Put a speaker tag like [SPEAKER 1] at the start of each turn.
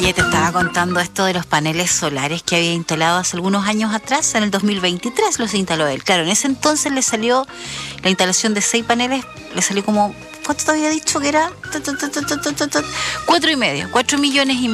[SPEAKER 1] Oye, te estaba contando esto de los paneles solares que había instalado hace algunos años atrás, en el 2023 los instaló él. Claro, en ese entonces le salió la instalación de 6 paneles, le salió como, ¿cuánto te había dicho que era? 4,5, 4,5 millones